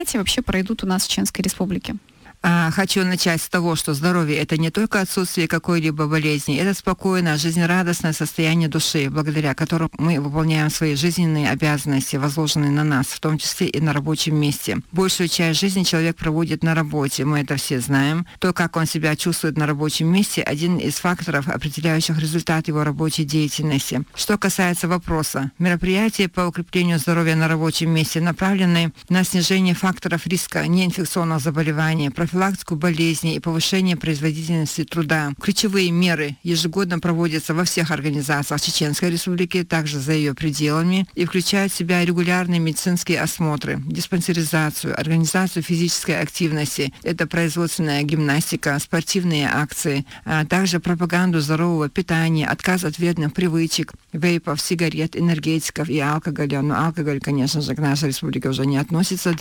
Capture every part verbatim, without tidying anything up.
вообще пройдут у нас в Чеченской Республике? Хочу начать с того, что здоровье – это не только отсутствие какой-либо болезни, это спокойное, жизнерадостное состояние души, благодаря которому мы выполняем свои жизненные обязанности, возложенные на нас, в том числе и на рабочем месте. Большую часть жизни человек проводит на работе, мы это все знаем. То, как он себя чувствует на рабочем месте – один из факторов, определяющих результат его рабочей деятельности. Что касается вопроса, мероприятия по укреплению здоровья на рабочем месте направлены на снижение факторов риска неинфекционных заболеваний, профилактику болезней и повышение производительности труда. Ключевые меры ежегодно проводятся во всех организациях Чеченской Республики, также за ее пределами, и включают в себя регулярные медицинские осмотры, диспансеризацию, организацию физической активности, это производственная гимнастика, спортивные акции, а также пропаганду здорового питания, отказ от вредных привычек, вейпов, сигарет, энергетиков и алкоголя. Но алкоголь, конечно же, к нашей республике уже не относится.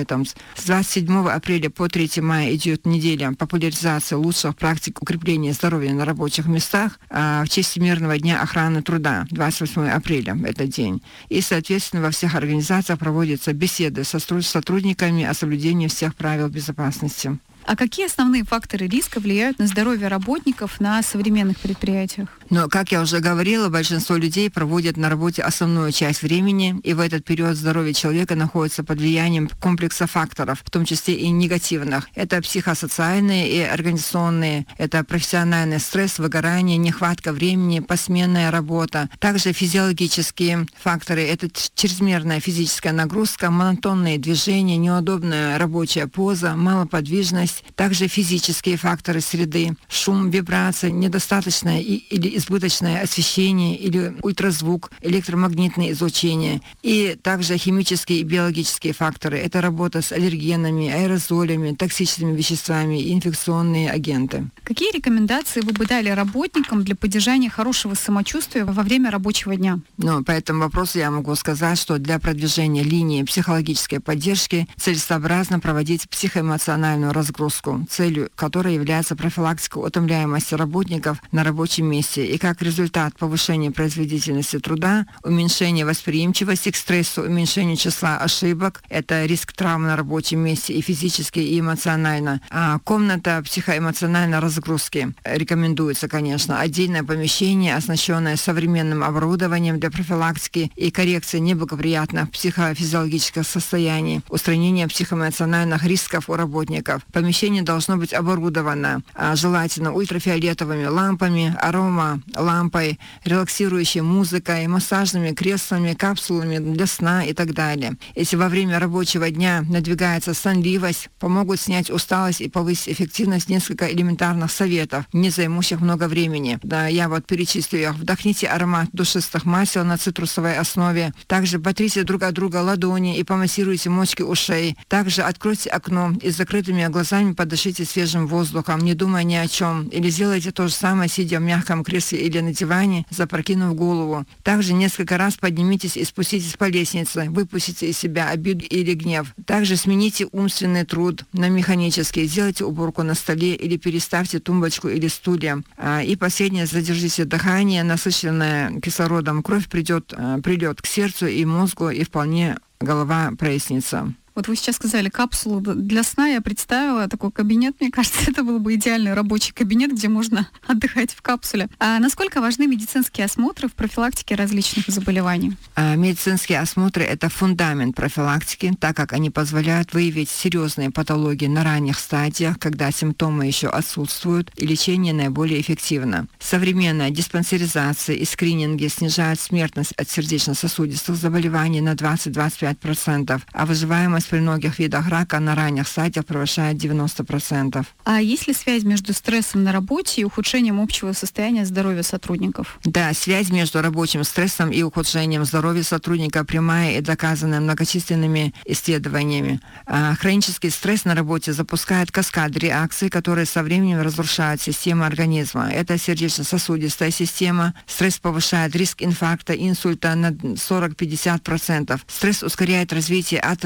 С двадцать седьмого апреля по третьего мая идет неделя популяризации лучших практик укрепления здоровья на рабочих местах а, в честь Всемирного дня охраны труда, двадцать восьмого апреля, этот день. И, соответственно, во всех организациях проводятся беседы со сотрудниками о соблюдении всех правил безопасности. А какие основные факторы риска влияют на здоровье работников на современных предприятиях? Но, как я уже говорила, большинство людей проводят на работе основную часть времени, и в этот период здоровье человека находится под влиянием комплекса факторов, в том числе и негативных. Это психосоциальные и организационные, это профессиональный стресс, выгорание, нехватка времени, посменная работа. Также физиологические факторы, это чрезмерная физическая нагрузка, монотонные движения, неудобная рабочая поза, малоподвижность. Также физические факторы среды, шум, вибрация, недостаточное и, или избыточное освещение или ультразвук, электромагнитное излучение. И также химические и биологические факторы. Это работа с аллергенами, аэрозолями, токсичными веществами и инфекционные агенты. Какие рекомендации вы бы дали работникам для поддержания хорошего самочувствия во время рабочего дня? Ну, по этому вопросу я могу сказать, что для продвижения линии психологической поддержки целесообразно проводить психоэмоциональную разгрузку, целью которой является профилактика утомляемости работников на рабочем месте и как результат повышения производительности труда, уменьшение восприимчивости к стрессу, уменьшение числа ошибок, это риск травм на рабочем месте и физически, и эмоционально. А комната психоэмоциональной разгрузки рекомендуется, конечно, отдельное помещение, оснащенное современным оборудованием для профилактики и коррекции неблагоприятных психофизиологических состояний, устранения психоэмоциональных рисков у работников. Помещение должно быть оборудовано а, желательно ультрафиолетовыми лампами, арома лампой, релаксирующей музыкой, массажными креслами, капсулами для сна и так далее. Если во время рабочего дня надвигается сонливость, помогут снять усталость и повысить эффективность несколько элементарных советов, не займущих много времени. Да, я вот перечислю их. Вдохните аромат душистых масел на цитрусовой основе. Также потрите друг от друга ладони и помассируйте мочки ушей. Также откройте окно и с закрытыми глазами подышите свежим воздухом, не думая ни о чем. Или сделайте то же самое, сидя в мягком кресле или на диване, запрокинув голову. Также несколько раз поднимитесь и спуститесь по лестнице. Выпустите из себя обиду или гнев. Также смените умственный труд на механический. Сделайте уборку на столе или переставьте тумбочку или стулья. И последнее, задержите дыхание. Насыщенная кислородом кровь придет, придет к сердцу и мозгу, и вполне голова прояснится. Вот вы сейчас сказали капсулу для сна, я представила такой кабинет, мне кажется, это был бы идеальный рабочий кабинет, где можно отдыхать в капсуле. А насколько важны медицинские осмотры в профилактике различных заболеваний? А медицинские осмотры – это фундамент профилактики, так как они позволяют выявить серьезные патологии на ранних стадиях, когда симптомы еще отсутствуют, и лечение наиболее эффективно. Современная диспансеризация и скрининги снижают смертность от сердечно-сосудистых заболеваний на двадцать-двадцать пять процентов, а выживаемость при многих видах рака на ранних стадиях превышает девяносто процентов. А есть ли связь между стрессом на работе и ухудшением общего состояния здоровья сотрудников? Да, связь между рабочим стрессом и ухудшением здоровья сотрудника прямая и доказанная многочисленными исследованиями. А хронический стресс на работе запускает каскад реакций, которые со временем разрушают систему организма. Это сердечно-сосудистая система. Стресс повышает риск инфаркта, инсульта на сорок-пятьдесят процентов. Стресс ускоряет развитие атеросклероза,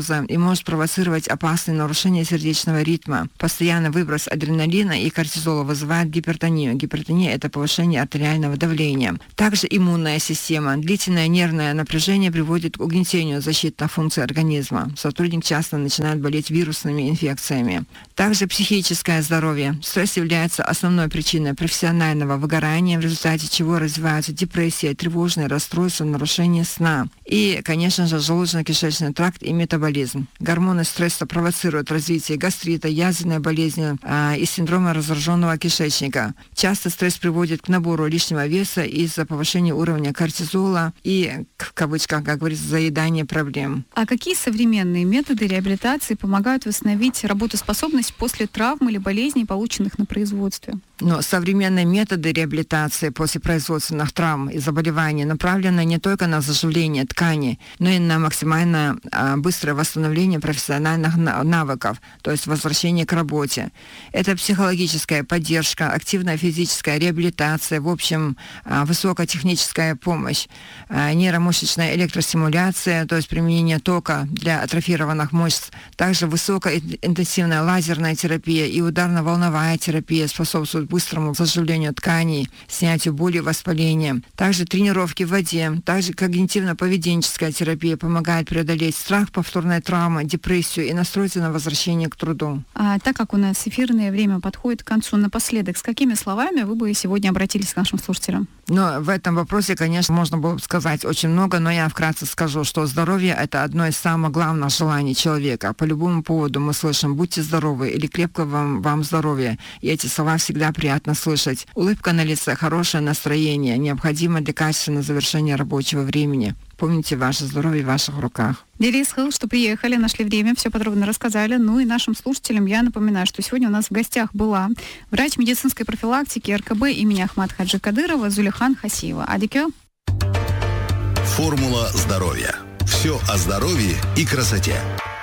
глюкоза и может провоцировать опасные нарушения сердечного ритма. Постоянный выброс адреналина и кортизола вызывает гипертонию. Гипертония – это повышение артериального давления. Также иммунная система. Длительное нервное напряжение приводит к угнетению защитных функций организма. Сотрудник часто начинает болеть вирусными инфекциями. Также психическое здоровье. Стресс является основной причиной профессионального выгорания, в результате чего развиваются депрессия, тревожные расстройства, нарушение сна. И, конечно же, желудочно-кишечный тракт и метаболизм. Гормоны стресса провоцируют развитие гастрита, язвенной болезни а, и синдрома раздраженного кишечника. Часто стресс приводит к набору лишнего веса из-за повышения уровня кортизола и, в кавычках, как говорится, заедания проблем. А какие современные методы реабилитации помогают восстановить работоспособность после травм или болезней, полученных на производстве? Но современные методы реабилитации после производственных травм и заболеваний направлены не только на заживление ткани, но и на максимально а, быстрое восстановление профессиональных навыков, то есть возвращение к работе. Это психологическая поддержка, активная физическая реабилитация, в общем, а, высокотехническая помощь, а, нейромышечная электростимуляция, то есть применение тока для атрофированных мышц, также высокоинтенсивная лазерная терапия и ударно-волновая терапия способствуют быстрому заживлению тканей, снятию боли и воспаления. Также тренировки в воде, также когнитивно-поведенческая терапия помогает преодолеть страх повторной травмы, депрессию и настроиться на возвращение к труду. А так как у нас эфирное время подходит к концу, напоследок, с какими словами вы бы сегодня обратились к нашим слушателям? Но в этом вопросе, конечно, можно было бы сказать очень много, но я вкратце скажу, что здоровье – это одно из самых главных желаний человека. По любому поводу мы слышим «будьте здоровы» или «крепкого вам, вам здоровья». И эти слова всегда приятно слышать. Улыбка на лице, хорошее настроение необходимо для качественного завершения рабочего времени. Помните, ваше здоровье в ваших руках. Делис Хилл, что приехали, нашли время, все подробно рассказали. Ну и нашим слушателям я напоминаю, что сегодня у нас в гостях была врач медицинской профилактики эр ка бэ имени Ахмада Хаджи Кадырова Зулихан Хасиева. Адикё. Формула здоровья. Все о здоровье и красоте.